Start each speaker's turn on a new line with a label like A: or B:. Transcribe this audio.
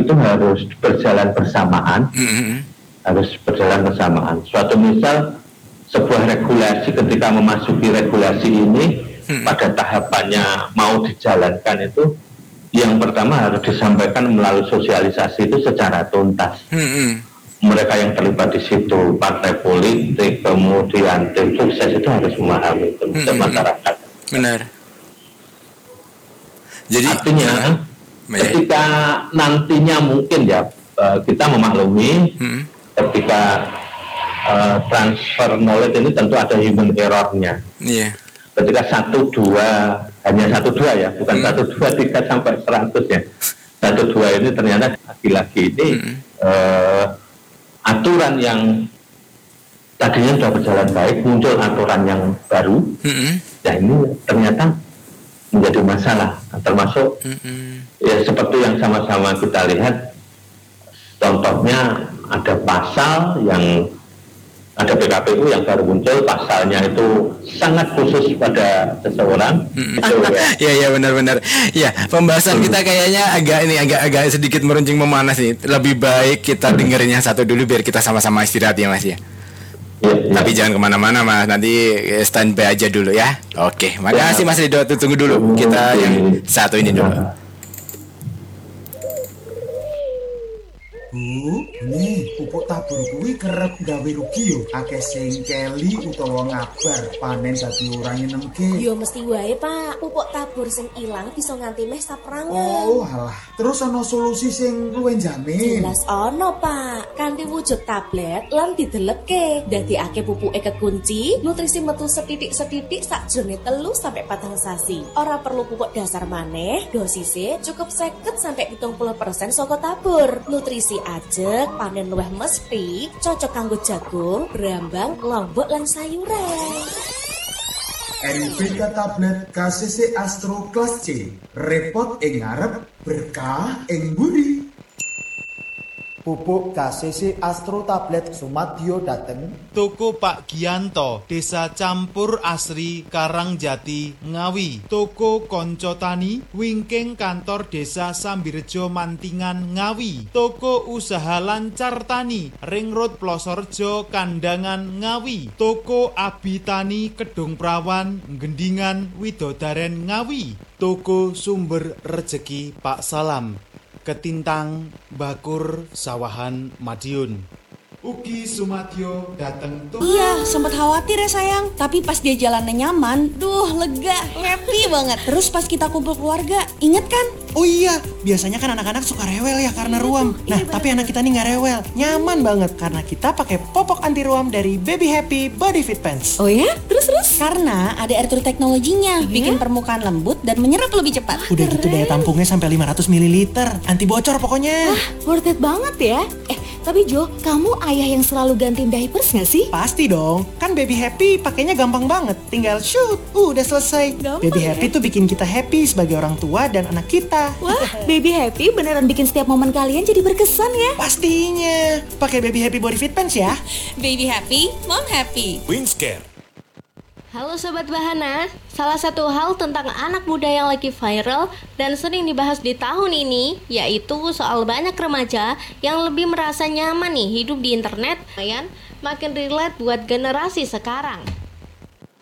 A: itu harus berjalan bersamaan, Suatu misal sebuah regulasi, ketika memasuki regulasi ini pada tahapannya mau dijalankan itu, yang pertama harus disampaikan melalui sosialisasi itu secara tuntas. Mereka yang terlibat di situ, partai politik, kemudian tim sukses itu harus memahami itu, masyarakat.
B: Benar. Jadi
A: artinya ketika nantinya mungkin ya kita memaklumi ketika transfer knowledge ini tentu ada human error-nya. Ketika hanya 1-2 ya, bukan 1-2-3 sampai 100 ya. 1-2 ini ternyata lagi-lagi ini aturan yang tadinya sudah berjalan baik, muncul aturan yang baru, ya ini ternyata menjadi masalah, termasuk ya seperti yang sama-sama kita lihat, contohnya ada pasal yang ada PKPU yang baru muncul, pasalnya itu sangat khusus pada seseorang.
B: Iya benar-benar. Ya, pembahasan kita kayaknya agak sedikit meruncing memanas nih. Lebih baik kita dengerin yang satu dulu biar kita sama-sama istirahat ya Mas ya. Tapi jangan kemana-mana Mas, nanti standby aja dulu ya. Oke, makasih Mas Ridho. Tunggu dulu, kita yang satu ini dulu.
C: Bu, nih pupuk tabur kuwi kerep gawe rugi yo. Akeh sing keli utawa ngabar panen dadi ora nyenengke.
D: Yo mesti wae, Pak. Pupuk tabur sing ilang bisa nganti meh saprangan.
C: Oh, alah. Terus ana solusi sing luwih jamin?
D: Jelas ono, Pak. Kanthi wujud tablet lan didelepke. Dadi akeh pupuke kekunci, nutrisi metu setitik-setitik sakjroning 3 sampai 4 sasi. Ora perlu pupuk dasar maneh, dosise cukup 50 sampai 70% saka tabur. Nutrisi ajeg, panen luwih mesti, cocok kanggo jagung, brambang, lombok lan sayuran.
C: NPK tablet KCC Astro Class C, repot ing ngarep, berkah ing mburi. Pupuk KCC Astro Tablet Sumadyo dateng
E: Toko Pak Gianto, Desa Campur Asri, Karangjati, Ngawi. Toko Konco Tani, wingking kantor Desa Sambirejo Mantingan, Ngawi. Toko Usaha Lancar Tani, Ring Road Plosorjo, Kandangan, Ngawi. Toko Abi Tani, Kedung Prawan, Gendingan, Widodaren, Ngawi. Toko Sumber Rejeki Pak Salam, Ketintang, Bakur, Sawahan, Madiun. Ugi Sumadyo dateng tuh.
F: Iya, sempet khawatir ya sayang. Tapi pas dia jalannya nyaman, lega, happy banget. Terus pas kita kumpul keluarga, inget kan?
G: Oh iya, biasanya kan anak-anak suka rewel ya karena ruam. Nah, tapi anak kita nih nggak rewel, nyaman banget karena kita pakai popok anti ruam dari Baby Happy Body Fit Pants.
F: Oh ya? Terus? Karena ada air teknologinya, bikin permukaan lembut dan menyerap lebih cepat.
G: Udah gitu daya tampungnya sampai 500 ml, anti bocor pokoknya.
F: Worth it banget ya. Tapi Jo, kamu ayah yang selalu gantiin diapers gak sih?
G: Pasti dong, kan Baby Happy pakainya gampang banget. Tinggal shoot, udah selesai.
F: Gampang,
G: Baby Happy tuh bikin kita happy sebagai orang tua dan anak kita.
F: Wah, Baby Happy beneran bikin setiap momen kalian jadi berkesan ya.
G: Pastinya, pakai Baby Happy Body Fit Pants ya.
F: Baby Happy, Mom Happy.
E: Winscare.
H: Halo Sobat Bahana, salah satu hal tentang anak muda yang lagi viral dan sering dibahas di tahun ini yaitu soal banyak remaja yang lebih merasa nyaman nih hidup di internet, makin relate buat generasi sekarang.